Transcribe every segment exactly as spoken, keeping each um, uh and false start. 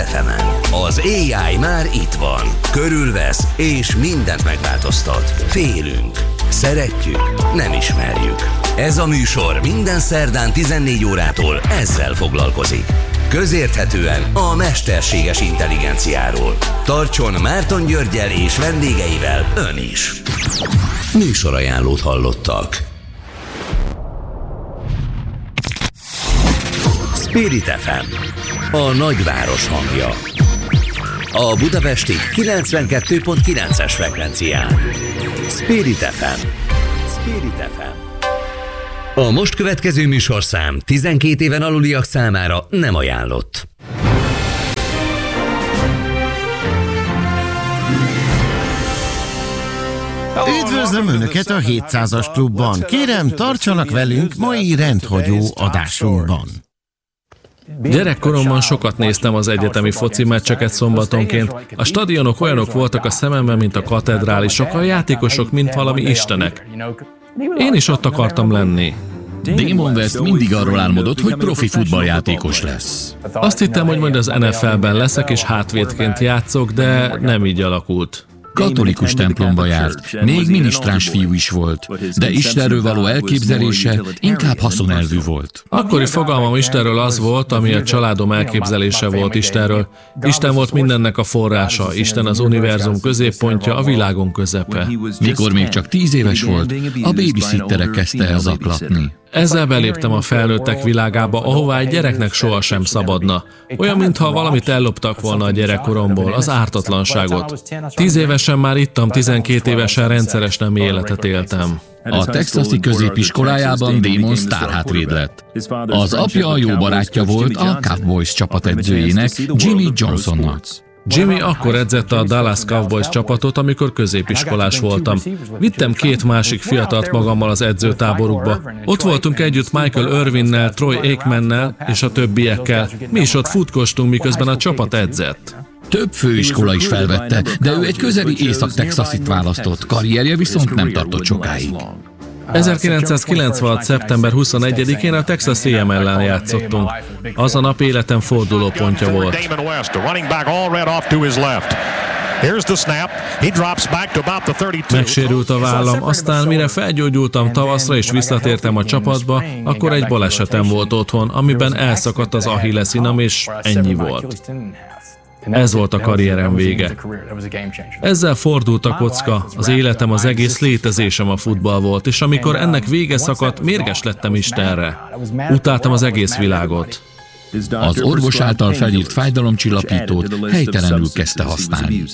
ef emen. Az á i már itt van. Körülvesz és mindent megváltoztat. Félünk. Szeretjük. Nem ismerjük. Ez a műsor minden szerdán tizennégy órától ezzel foglalkozik. Közérthetően a mesterséges intelligenciáról. Tartson Márton Györggyel és vendégeivel ön is. Műsorajánlót hallottak. Spirit ef em, a nagyváros hangja. A budapesti kilencvenkettő pont kilences frekvencián. Spirit ef em. Spirit ef em. A most következő műsorszám tizenkét éven aluliak számára nem ajánlott. Üdvözlöm Önöket a hétszázas klubban. Kérem, tartsanak velünk mai rendhagyó adásunkban. Gyerekkoromban sokat néztem az egyetemi foci meccseket szombatonként. A stadionok olyanok voltak a szememben, mint a katedrálisok, a játékosok, mint valami istenek. Én is ott akartam lenni. Damon West mindig arról álmodott, hogy profi futballjátékos lesz. Azt hittem, hogy majd az en ef el-ben leszek és hátvédként játszok, de nem így alakult. Katolikus templomba járt, még minisztráns fiú is volt, de Istenről való elképzelése inkább haszonelvű volt. Akkori fogalmam Istenről az volt, ami a családom elképzelése volt Istenről. Isten volt mindennek a forrása, Isten az univerzum középpontja, a világon közepe. Mikor még csak tíz éves volt, a babysitterek kezdte el zaklatni. Ezzel beléptem a felnőttek világába, ahová egy gyereknek sohasem szabadna. Olyan, mintha valamit elloptak volna a gyerekkoromból, az ártatlanságot. Tíz évesen már ittam, tizenkét évesen rendszeres nemi életet éltem. A texasi középiskolájában Damon sztárhátvéd lett. Az apja a jó barátja volt a Cowboys csapatedzőjének, Jimmy Johnsonnak. Jimmy akkor edzette a Dallas Cowboys csapatot, amikor középiskolás voltam. Vittem két másik fiatalt magammal az edzőtáborukba. Ott voltunk együtt Michael Irvinnel, Troy Aikmannel és a többiekkel. Mi is ott futkostunk, miközben a csapat edzett. Több főiskola is felvette, de ő egy közeli Észak-Texasit választott, karrierje viszont nem tartott sokáig. ezerkilencszázkilencvenhat. szeptember huszonegyedikén a Texas á em ellen játszottunk. Az a nap életem fordulópontja volt. Megsérült a vállam, aztán mire felgyógyultam tavaszra és visszatértem a csapatba, akkor egy balesetem volt otthon, amiben elszakadt az achilleszínam, és ennyi volt. Ez volt a karrierem vége. Ezzel fordult a kocka, az életem, az egész létezésem a futball volt, és amikor ennek vége szakadt, mérges lettem Istenre. Utáltam az egész világot. Az orvos által felírt fájdalomcsillapítót helytelenül kezdte használni.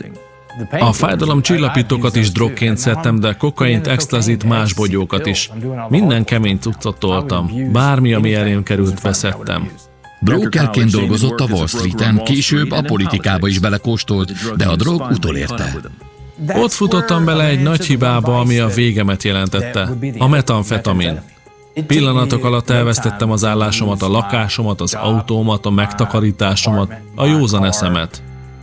A fájdalomcsillapítókat is drogként szedtem, de kokaint, extazit, más bogyókat is. Minden kemény cuccot toltam. Bármi, ami elém került, veszettem. Brokerként dolgozott a Wall Streeten, később a politikába is belekóstolt, de a drog utolérte. Ott futottam bele egy nagy hibába, ami a végemet jelentette. A metamfetamin. Pillanatok alatt elvesztettem az állásomat, a lakásomat, az autómat, a megtakarításomat, a józan eszemet.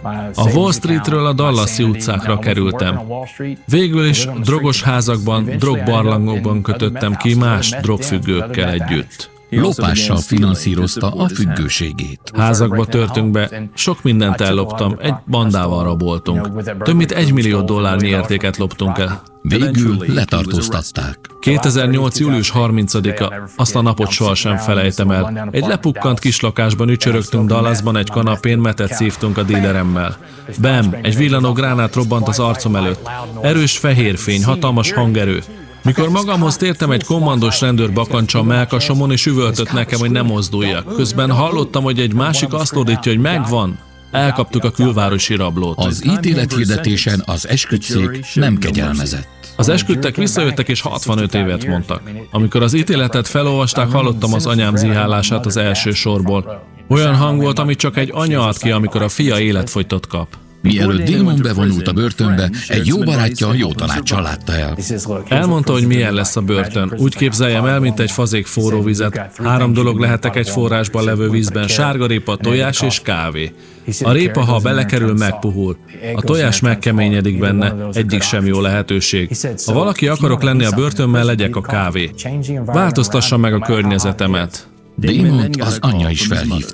A Wall Streetről a Dallasi utcákra kerültem. Végül is drogos házakban, drogbarlangokban kötöttem ki más drogfüggőkkel együtt. Lopással finanszírozta a függőségét. Házakba törtünk be, sok mindent elloptam, egy bandával raboltunk. Több mint egy millió dollárnyi értéket loptunk el. Végül letartóztatták. kétezer-nyolc. július harmincadika, azt a napot sohasem felejtem el. Egy lepukkant kislakásban ücsörögtünk Dallasban, egy kanapén metet szívtunk a díleremmel. Bam, egy villanó gránát robbant az arcom előtt. Erős fehér fény, hatalmas hangerő. Mikor magamhoz tértem, egy kommandós rendőr bakancsa a mellkasomon, és üvöltött nekem, hogy ne mozduljak. Közben hallottam, hogy egy másik azt ordítja, hogy megvan. Elkaptuk a külvárosi rablót. Az ítélethirdetésen az esküdtszék nem kegyelmezett. Az esküdtek visszajöttek és hatvanöt évet mondtak. Amikor az ítéletet felolvasták, hallottam az anyám zihálását az első sorból. Olyan hang volt, amit csak egy anya ad ki, amikor a fia életfogytot kap. Mielőtt Damon bevonult a börtönbe, egy jó barátja jó tanáccsal látta el. Elmondta, hogy milyen lesz a börtön. Úgy képzeljem el, mint egy fazék forró vizet. Három dolog lehetek egy forrásban levő vízben: sárgarépa, tojás és kávé. A répa, ha belekerül, megpuhul. A tojás megkeményedik benne, egyik sem jó lehetőség. Ha valaki akarok lenni a börtönben, legyek a kávé. Változtassam meg a környezetemet. Damont az anyja is felhívta.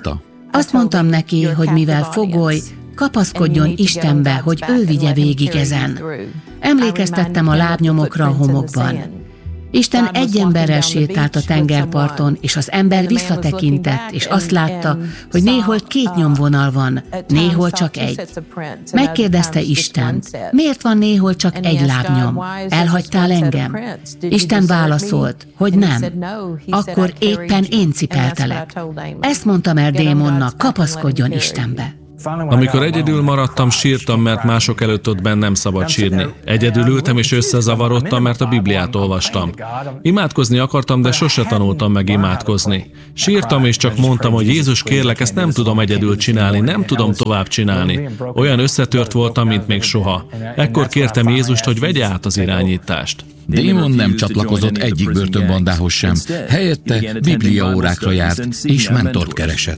Azt mondtam neki, hogy mivel fogoly, kapaszkodjon Istenbe, hogy ő vigye végig ezen. Emlékeztettem a lábnyomokra a homokban. Isten egy emberrel sétált a tengerparton, és az ember visszatekintett, és azt látta, hogy néhol két nyomvonal van, néhol csak egy. Megkérdezte Istent, miért van néhol csak egy lábnyom? Elhagytál engem? Isten válaszolt, hogy nem. Akkor éppen én cipeltelek. Ezt mondtam el démonnak, kapaszkodjon Istenbe. Amikor egyedül maradtam, sírtam, mert mások előtt ott bennem szabad sírni. Egyedül ültem és összezavarodtam, mert a Bibliát olvastam. Imádkozni akartam, de sose tanultam meg imádkozni. Sírtam és csak mondtam, hogy Jézus, kérlek, ezt nem tudom egyedül csinálni, nem tudom tovább csinálni. Olyan összetört voltam, mint még soha. Ekkor kértem Jézust, hogy vegye át az irányítást. Démon nem csatlakozott egyik börtönbandához sem. Helyette bibliaórákra járt, és mentort keresett.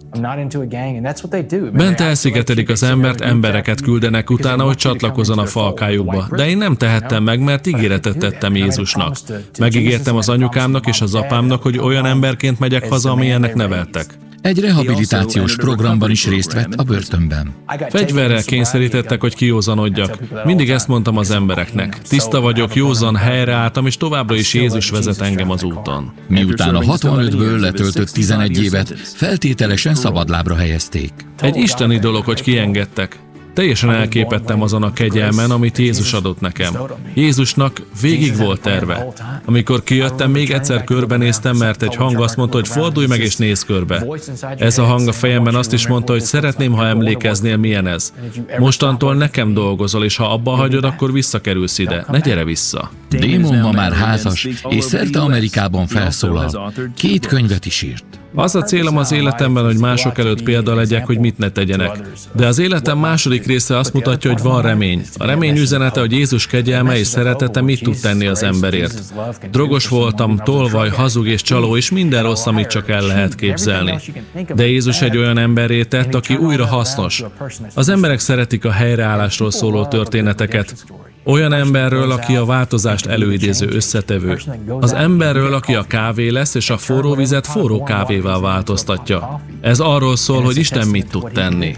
Bent elszigetelik az embert, embereket küldenek utána, hogy csatlakozzon a falkájukba. De én nem tehettem meg, mert ígéretet tettem Jézusnak. Megígértem az anyukámnak és az apámnak, hogy olyan emberként megyek haza, amilyennek neveltek. Egy rehabilitációs programban is részt vett a börtönben. Fegyverrel kényszerítettek, hogy kijózanodjak. Mindig ezt mondtam az embereknek. Tiszta vagyok, józan, helyreálltam, és továbbra is Jézus vezet engem az úton. Miután a hatvanötből letöltött tizenegy évet, feltételesen szabadlábra helyezték. Egy isteni dolog, hogy kiengedtek. Teljesen elképettem azon a kegyelmen, amit Jézus adott nekem. Jézusnak végig volt terve. Amikor kijöttem, még egyszer körbenéztem, mert egy hang azt mondta, hogy fordulj meg és nézz körbe. Ez a hang a fejemben azt is mondta, hogy szeretném, ha emlékeznél, milyen ez. Mostantól nekem dolgozol, és ha abba hagyod, akkor visszakerülsz ide. Ne gyere vissza. Démon ma már házas, és szerte Amerikában felszólal. Két könyvet is írt. Az a célom az életemben, hogy mások előtt példa legyek, hogy mit ne tegyenek. De az életem második része azt mutatja, hogy van remény. A remény üzenete, hogy Jézus kegyelme és szeretete mit tud tenni az emberért. Drogos voltam, tolvaj, hazug és csaló, és minden rossz, amit csak el lehet képzelni. De Jézus egy olyan emberré tett, aki újra hasznos. Az emberek szeretik a helyreállásról szóló történeteket. Olyan emberről, aki a változást előidéző összetevő. Az emberről, aki a kávé lesz, és a forró vizet forró kávéval változtatja. Ez arról szól, hogy Isten mit tud tenni.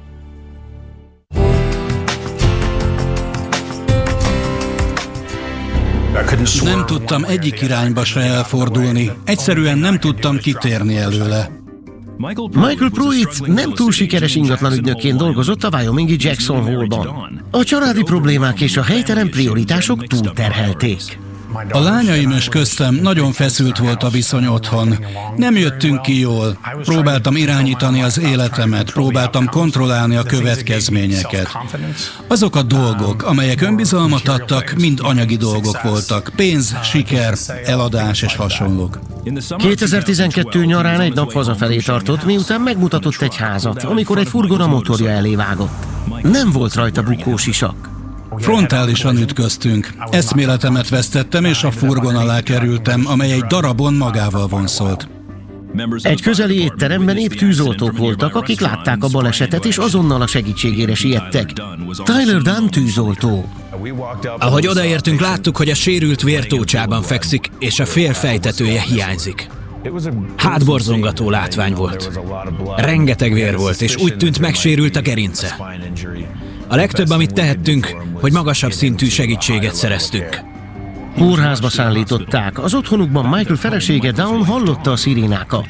Nem tudtam egyik irányba se elfordulni. Egyszerűen nem tudtam kitérni előle. Michael Pruitt nem túl sikeres ingatlanügynökként dolgozott a Wyomingi Jackson Hole-ban. A családi problémák és a helytelen prioritások túlterhelték. A lányaim és köztem nagyon feszült volt a viszony otthon. Nem jöttünk ki jól. Próbáltam irányítani az életemet, próbáltam kontrollálni a következményeket. Azok a dolgok, amelyek önbizalmat adtak, mind anyagi dolgok voltak. Pénz, siker, eladás és hasonlók. kétezer-tizenkettő nyarán egy nap hazafelé tartott, miután megmutatott egy házat, amikor egy furgon a motorja elé vágott. Nem volt rajta bukósisak. Frontálisan ütköztünk. Eszméletemet vesztettem, és a furgon alá kerültem, amely egy darabon magával vonszolt. Egy közeli étteremben épp tűzoltók voltak, akik látták a balesetet, és azonnal a segítségére siettek. Tyler Dunn tűzoltó. Ahogy odaértünk, láttuk, hogy a sérült vértócsában fekszik, és a fél fejtetője hiányzik. Hátborzongató látvány volt. Rengeteg vér volt, és úgy tűnt, megsérült a gerince. A legtöbb, amit tehettünk, hogy magasabb szintű segítséget szereztünk. Kórházba szállították. Az otthonukban Michael felesége Dawn hallotta a szirénákat.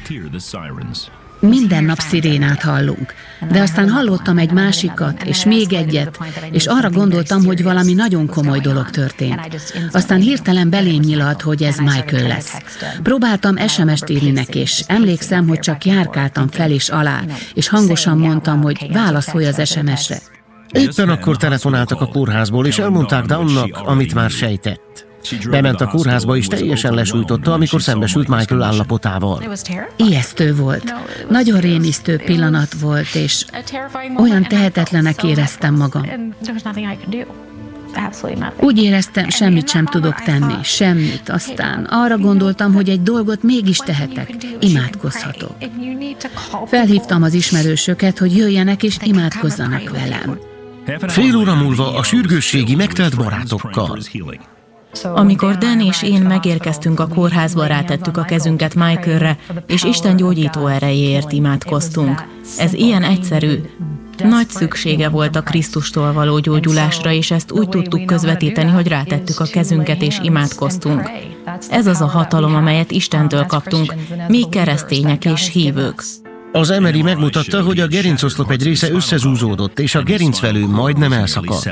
Minden nap szirénát hallunk, de aztán hallottam egy másikat, és még egyet, és arra gondoltam, hogy valami nagyon komoly dolog történt. Aztán hirtelen belém nyilalt, hogy ez Michael lesz. Próbáltam es em est írni neki, és emlékszem, hogy csak járkáltam fel és alá, és hangosan mondtam, hogy válaszolj az es em esre. Éppen akkor telefonáltak a kórházból, és elmondták Dawnnak, amit már sejtett. Bement a kórházba, és teljesen lesújtotta, amikor szembesült Michael állapotával. Ijesztő volt. Nagyon rémisztő pillanat volt, és olyan tehetetlenek éreztem magam. Úgy éreztem, semmit sem tudok tenni, semmit. Aztán arra gondoltam, hogy egy dolgot mégis tehetek, imádkozhatok. Felhívtam az ismerősöket, hogy jöjjenek és imádkozzanak velem. Fél óra múlva a sürgősségi megtelt barátokkal. Amikor Dan és én megérkeztünk a kórházba, rátettük a kezünket Michaelre, és Isten gyógyító erejéért imádkoztunk. Ez ilyen egyszerű. Nagy szüksége volt a Krisztustól való gyógyulásra, és ezt úgy tudtuk közvetíteni, hogy rátettük a kezünket és imádkoztunk. Ez az a hatalom, amelyet Istentől kaptunk, mi keresztények és hívők. Az em er i megmutatta, hogy a gerincoszlop egy része összezúzódott, és a gerincvelő majdnem elszakadt.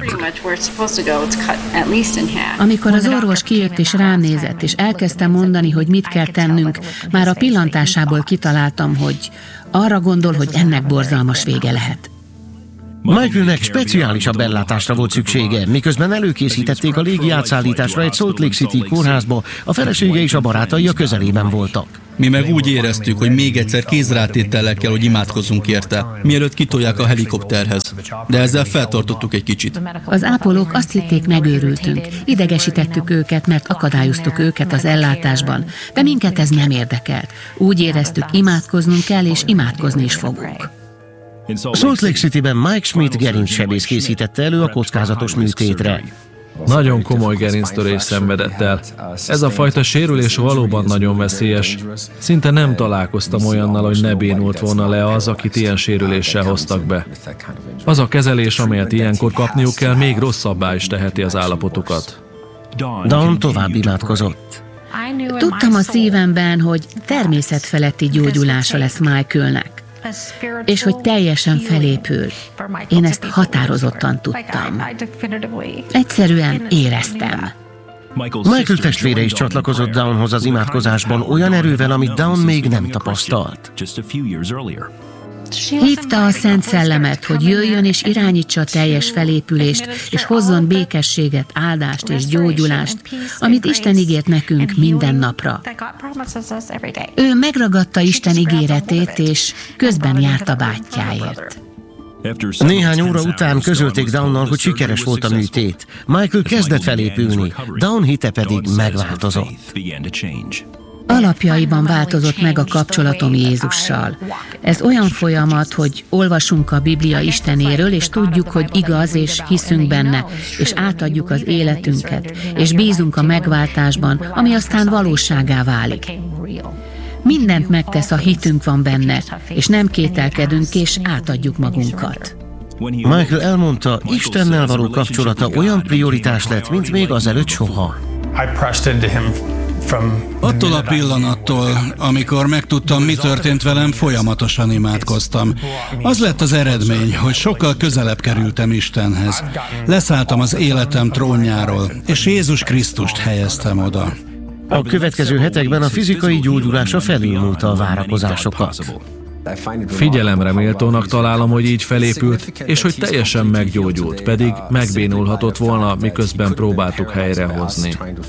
Amikor az orvos kijött és rám nézett, és elkezdtem mondani, hogy mit kell tennünk, már a pillantásából kitaláltam, hogy arra gondol, hogy ennek borzalmas vége lehet. Michaelnek speciálisabb ellátásra volt szüksége, miközben előkészítették a légi átszállításra egy Salt Lake City kórházba, a felesége és a barátai a közelében voltak. Mi meg úgy éreztük, hogy még egyszer kézrátétellel kell, hogy imádkozzunk érte, mielőtt kitolják a helikopterhez. De ezzel feltartottuk egy kicsit. Az ápolók azt hitték, megőrültünk. Idegesítettük őket, mert akadályoztuk őket az ellátásban, de minket ez nem érdekelt. Úgy éreztük, imádkoznunk kell, és imádkozni is fogunk. Salt Lake Cityben Mike Schmidt gerincsebész készítette elő a kockázatos műtétre. Nagyon komoly gerinctörés szenvedett el. Ez a fajta sérülés valóban nagyon veszélyes. Szinte nem találkoztam olyannal, hogy ne bénult volna le az, akit ilyen sérüléssel hoztak be. Az a kezelés, amelyet ilyenkor kapniuk kell, még rosszabbá is teheti az állapotukat. Dawn tovább imádkozott. Tudtam a szívemben, hogy természetfeletti gyógyulása lesz Michaelnek, és hogy teljesen felépül. Én ezt határozottan tudtam. Egyszerűen éreztem. Michael testvére is csatlakozott Dawnhoz az imádkozásban olyan erővel, amit Dawn még nem tapasztalt. Hívta a Szent Szellemet, hogy jöjjön és irányítsa a teljes felépülést, és hozzon békességet, áldást és gyógyulást, amit Isten ígért nekünk minden napra. Ő megragadta Isten ígéretét, és közben járt a bátyjáért. Néhány óra után közölték Dawnnal, hogy sikeres volt a műtét. Michael kezdett felépülni, Dawn hite pedig megváltozott. Alapjaiban változott meg a kapcsolatom Jézussal. Ez olyan folyamat, hogy olvasunk a Biblia Istenéről, és tudjuk, hogy igaz, és hiszünk benne, és átadjuk az életünket, és bízunk a megváltásban, ami aztán valóságá válik. Mindent megtesz, a hitünk van benne, és nem kételkedünk, és átadjuk magunkat. Michael elmondta, Istennel való kapcsolata olyan prioritás lett, mint még azelőtt soha. Attól a pillanattól, amikor megtudtam, mi történt velem, folyamatosan imádkoztam. Az lett az eredmény, hogy sokkal közelebb kerültem Istenhez. Leszálltam az életem trónjáról, és Jézus Krisztust helyeztem oda. A következő hetekben a fizikai gyógyulása felülmúlta a várakozásokat. Figyelemre méltónak találom, hogy így felépült, és hogy teljesen meggyógyult, pedig megbénulhatott volna, miközben próbáltuk helyrehozni.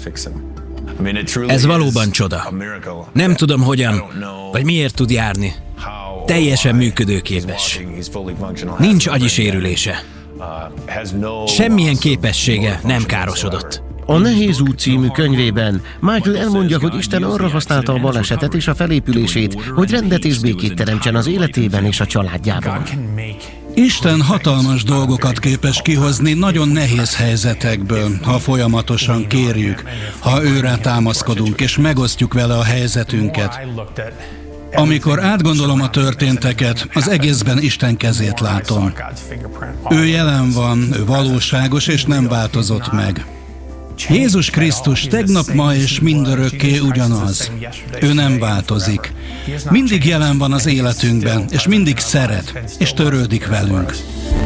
Ez valóban csoda. Nem tudom hogyan, vagy miért tud járni. Teljesen működőképes. Nincs agyi sérülése. Semmilyen képessége nem károsodott. A Nehéz út című könyvében Michael elmondja, hogy Isten arra használta a balesetet és a felépülését, hogy rendet és békét teremtsen az életében és a családjában. Isten hatalmas dolgokat képes kihozni nagyon nehéz helyzetekből, ha folyamatosan kérjük, ha őre támaszkodunk és megosztjuk vele a helyzetünket. Amikor átgondolom a történteket, az egészben Isten kezét látom. Ő jelen van, ő valóságos és nem változott meg. Jézus Krisztus tegnap, ma és mindörökké ugyanaz. Ő nem változik. Mindig jelen van az életünkben, és mindig szeret, és törődik velünk.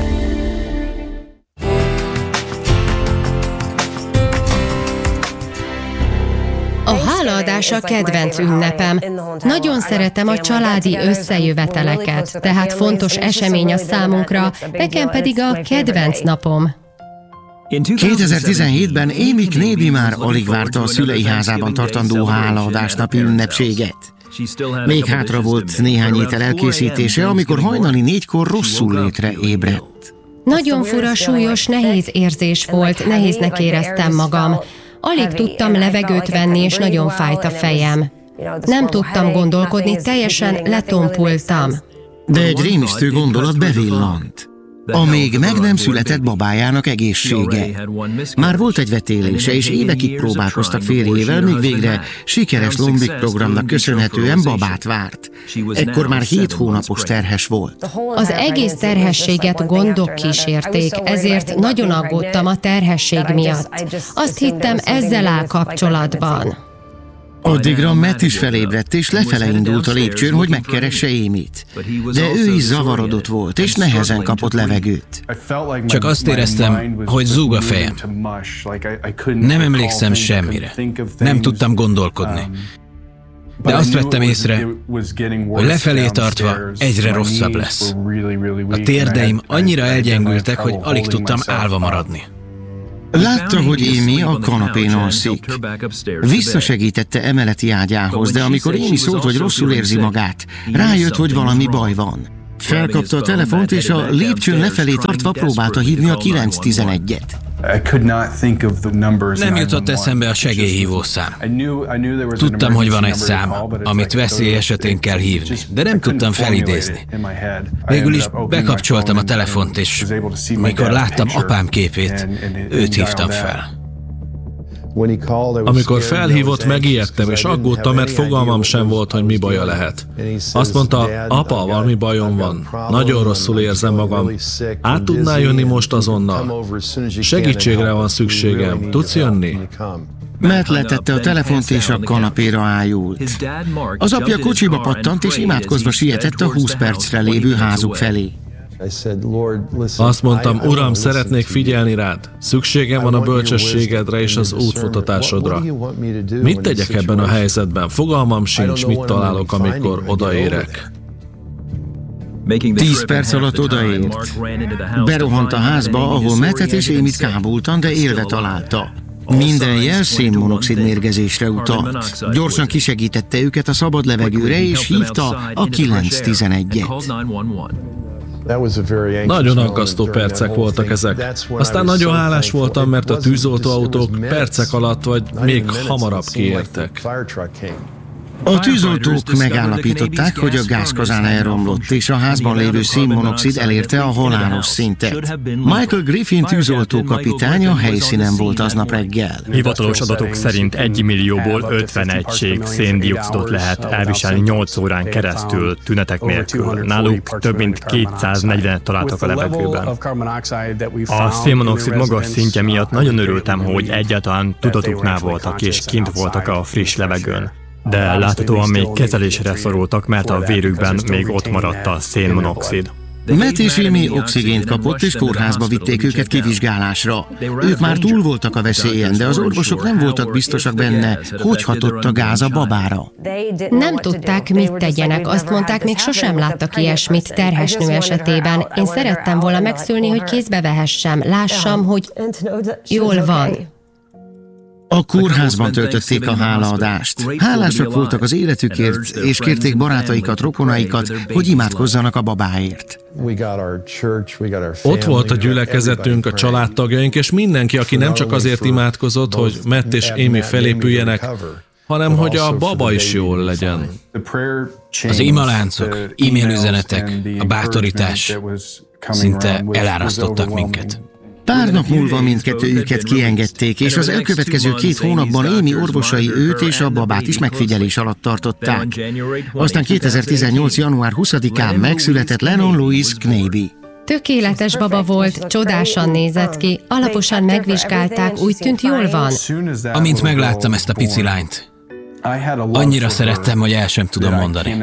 A hálaadás a kedvenc ünnepem. Nagyon szeretem a családi összejöveteleket, tehát fontos esemény a számunkra, nekem pedig a kedvenc napom. kétezer-tizenhétben Amy Knébi már alig várta a szülei házában tartandó hálaadásnapi ünnepséget. Még hátra volt néhány étel elkészítése, amikor hajnali négykor rosszul létre ébredt. Nagyon fura, súlyos, nehéz érzés volt, nehéznek éreztem magam. Alig tudtam levegőt venni, és nagyon fájt a fejem. Nem tudtam gondolkodni, teljesen letompultam. De egy rémisztő gondolat bevillant. a még meg nem született babájának egészsége. Már volt egy vetélése, és évekig próbálkoztak férjével, míg végre sikeres Lombik programnak köszönhetően babát várt. Ekkor már hét hónapos terhes volt. Az egész terhességet gondok kísérték, ezért nagyon aggódtam a terhesség miatt. Azt hittem, ezzel áll kapcsolatban. Addigra Matt is felébredt, és lefele indult a lépcsőn, hogy megkeresse Amyt. De ő is zavarodott volt, és nehezen kapott levegőt. Csak azt éreztem, hogy zúg a fejem. Nem emlékszem semmire. Nem tudtam gondolkodni. De azt vettem észre, hogy lefelé tartva egyre rosszabb lesz. A térdeim annyira elgyengültek, hogy alig tudtam állva maradni. Látta, hogy Amy a kanapén alszik. Visszasegítette emeleti ágyához, de amikor Amy szólt, hogy rosszul érzi magát, rájött, hogy valami baj van. Felkapta a telefont, és a lépcsőn lefelé tartva próbálta hívni a kilenc tizenegyet. Nem jutott eszembe a segélyhívószám. Tudtam, hogy van egy szám, amit veszély esetén kell hívni, de nem tudtam felidézni. Végül is bekapcsoltam a telefont, és mikor láttam apám képét, őt hívtam fel. Amikor felhívott, megijedtem, és aggódtam, mert fogalmam sem volt, hogy mi baja lehet. Azt mondta, apa, valami bajom van. Nagyon rosszul érzem magam. Át tudnál jönni most azonnal? Segítségre van szükségem. Tudsz jönni? Matt letette a telefont, és a kanapéra ájult. Az apja kocsiba pattant, és imádkozva sietett a húsz percre lévő házuk felé. Azt mondtam, Uram, szeretnék figyelni rád. Szükségem van a bölcsességedre és az útmutatásodra. Mit tegyek ebben a helyzetben? Fogalmam sincs, mit találok, amikor odaérek. Tíz perc alatt odaért. Berohant a házba, ahol Mattet és Amyt kábultan, de élve találta. Minden jel szénmonoxid mérgezésre utalt. Gyorsan kisegítette őket a szabad levegőre, és hívta a kilenc tizenegyet. Nagyon aggasztó percek voltak ezek. Aztán nagyon hálás voltam, mert a tűzoltóautók percek alatt vagy még hamarabb kiértek. A tűzoltók megállapították, hogy a gázkazán elromlott, és a házban lévő szénmonoxid elérte a halálos szintet. Michael Griffin tűzoltókapitány a helyszínen volt aznap reggel. Hivatalos adatok szerint egy millióból ötven egység széndioxidot lehet elviselni nyolc órán keresztül tünetek nélkül. Náluk több mint kétszáznegyvenet találtak a levegőben. A szénmonoxid magas szintje miatt nagyon örültem, hogy egyáltalán tudatuknál voltak és kint voltak a friss levegőn. De láthatóan még kezelésre szorultak, mert a vérükben még ott maradt a szénmonoxid. Matt és Amy oxigént kapott, és kórházba vitték őket kivizsgálásra. Ők már túl voltak a veszélyen, de az orvosok nem voltak biztosak benne, hogy hatott a gáz a babára. Nem tudták, mit tegyenek. Azt mondták, még sosem láttak ilyesmit terhes nő esetében. Én szerettem volna megszülni, hogy kézbe vehessem, lássam, hogy jól van. A kórházban töltötték a hálaadást. Hálásak voltak az életükért, és kérték barátaikat, rokonaikat, hogy imádkozzanak a babáért. Ott volt a gyülekezetünk, a családtagjaink, és mindenki, aki nem csak azért imádkozott, hogy Matt és Amy felépüljenek, hanem hogy a baba is jól legyen. Az imaláncok, e-mail üzenetek, a bátorítás szinte elárasztottak minket. Pár nap múlva mindkettőjüket kiengedték, és az elkövetkező két hónapban Amy orvosai őt és a babát is megfigyelés alatt tartották. Aztán kétezer-tizennyolc. január huszadikán megszületett Lennon Louise Knaby. Tökéletes baba volt, csodásan nézett ki, alaposan megvizsgálták, úgy tűnt, jól van. Amint megláttam ezt a pici lányt, annyira szerettem, hogy el sem tudom mondani.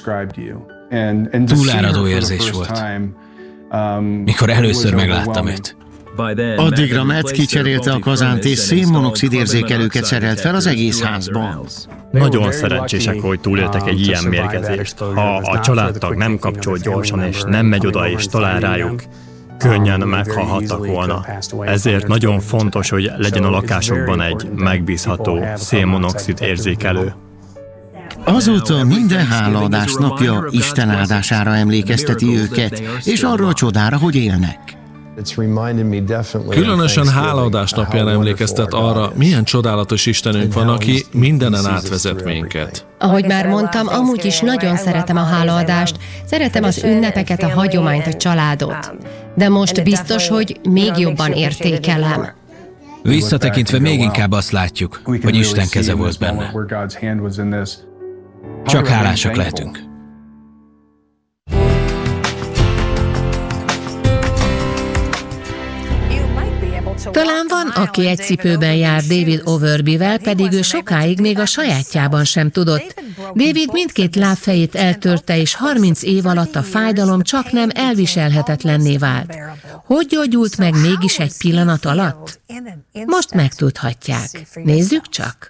Túláradó érzés volt, mikor először megláttam őt. Addigra Matt kicserélte a kazánt, és szénmonoxid érzékelőket szerelt fel az egész házban. Nagyon szerencsések, hogy túléltek egy ilyen mérgezést. Ha a családtag nem kapcsol gyorsan, és nem megy oda és talál rájuk, könnyen meghalhattak volna. Ezért nagyon fontos, hogy legyen a lakásokban egy megbízható szénmonoxid érzékelő. Azóta minden hálaadás napja Isten áldására emlékezteti őket, és arra a csodára, hogy élnek. Különösen hálaadás napján emlékeztet arra, milyen csodálatos Istenünk van, aki mindenen átvezet minket. Ahogy már mondtam, amúgy is nagyon szeretem a hálaadást, szeretem az ünnepeket, a hagyományt, a családot. De most biztos, hogy még jobban értékelem. Visszatekintve még inkább azt látjuk, hogy Isten keze volt benne. Csak hálásak lehetünk. Talán van, aki egy cipőben jár David Overbyvel, pedig ő sokáig még a sajátjában sem tudott. David mindkét lábfejét eltörte, és harminc év alatt a fájdalom csak nem elviselhetetlenné vált. Hogy gyógyult meg mégis egy pillanat alatt? Most megtudhatják. Nézzük csak!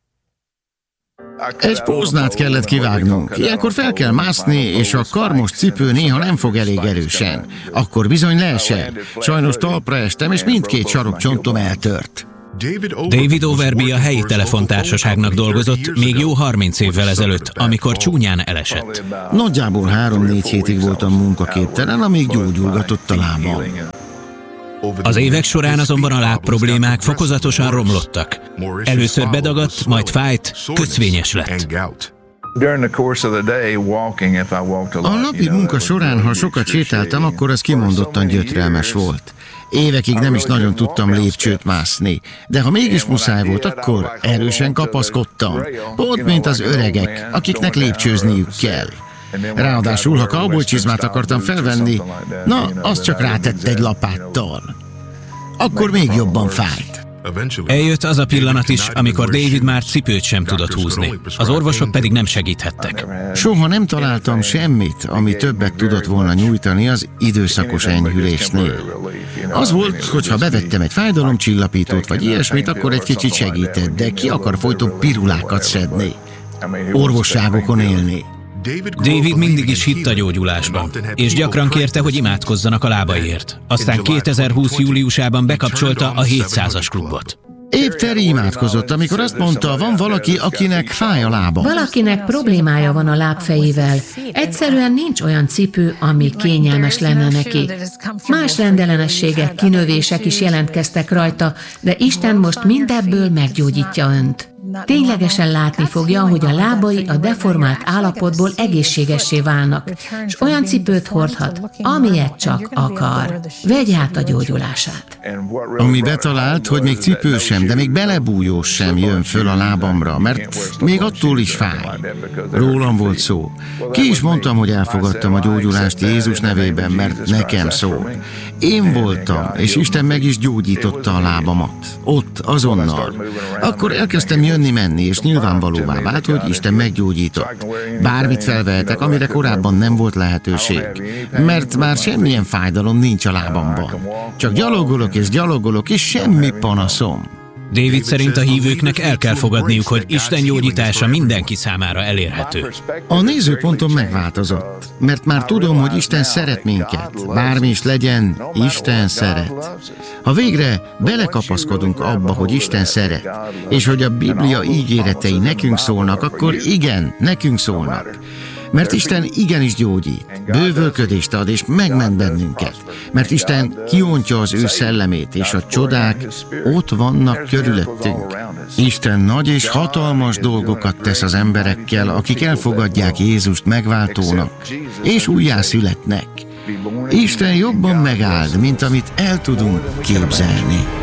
Egy póznát kellett kivágnunk. Ilyenkor fel kell mászni, és a karmos cipő néha nem fog elég erősen. Akkor bizony leesel. Sajnos talpra estem, és mindkét sarokcsontom eltört. David Overby a helyi telefontársaságnak dolgozott még jó harminc évvel ezelőtt, amikor csúnyán elesett. Nagyjából három-négy hétig voltam munkaképtelen, amíg gyógyulgatott a lábam. Az évek során azonban a láb problémák fokozatosan romlottak. Először bedagadt, majd fájt, köszvényes lett. A napi munka során, ha sokat sétáltam, akkor ez kimondottan gyötrelmes volt. Évekig nem is nagyon tudtam lépcsőt mászni, de ha mégis muszáj volt, akkor erősen kapaszkodtam. Pont mint az öregek, akiknek lépcsőzniük kell. Ráadásul, ha cowboycsizmát akartam felvenni, na, az csak rátett egy lapáttal. Akkor még jobban fájt. Eljött az a pillanat is, amikor David már cipőt sem tudott húzni. Az orvosok pedig nem segíthettek. Soha nem találtam semmit, ami többet tudott volna nyújtani az időszakos enyhülésnél. Az volt, hogy ha bevettem egy fájdalomcsillapítót vagy ilyesmit, akkor egy kicsit segített, de ki akar folyton pirulákat szedni, orvosságokon élni. David mindig is hitt a gyógyulásban, és gyakran kérte, hogy imádkozzanak a lábaiért. Aztán kétezer-húsz júliusában bekapcsolta a hétszázas klubot. Épp Terry imádkozott, amikor azt mondta, van valaki, akinek fáj a lába. Valakinek problémája van a lábfejével. Egyszerűen nincs olyan cipő, ami kényelmes lenne neki. Más rendellenességek, kinövések is jelentkeztek rajta, de Isten most mindebből meggyógyítja önt. Ténylegesen látni fogja, hogy a lábai a deformált állapotból egészségessé válnak, és olyan cipőt hordhat, amilyet csak akar. Vegye át a gyógyulását. Ami betalált, hogy még cipő sem, de még belebújós sem jön föl a lábamra, mert még attól is fáj. Rólam volt szó. Ki is mondtam, hogy elfogadtam a gyógyulást Jézus nevében, mert nekem szól. Én voltam, és Isten meg is gyógyította a lábamat. Ott, azonnal. Akkor elkezdtem jönni-menni, és nyilvánvalóvá vált, hogy Isten meggyógyított. Bármit felvehetek, amire korábban nem volt lehetőség. Mert már semmilyen fájdalom nincs a lábamban. Csak gyalogolok és gyalogolok, és semmi panaszom. David szerint a hívőknek el kell fogadniuk, hogy Isten gyógyítása mindenki számára elérhető. A nézőpontom megváltozott, mert már tudom, hogy Isten szeret minket. Bármi is legyen, Isten szeret. Ha végre belekapaszkodunk abba, hogy Isten szeret, és hogy a Biblia ígéretei nekünk szólnak, akkor igen, nekünk szólnak. Mert Isten igenis gyógyít, bővölködést ad és megment bennünket. Mert Isten kiontja az ő szellemét, és a csodák ott vannak körülöttünk. Isten nagy és hatalmas dolgokat tesz az emberekkel, akik elfogadják Jézust megváltónak, és újjászületnek. Isten jobban megáld, mint amit el tudunk képzelni.